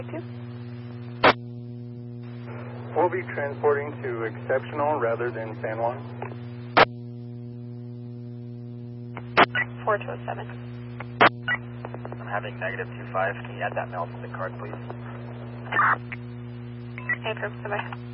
We'll be transporting to Exceptional rather than San Juan. 4207. I'm having -25. Can you add that mail to the card, please? Hey, bye-bye.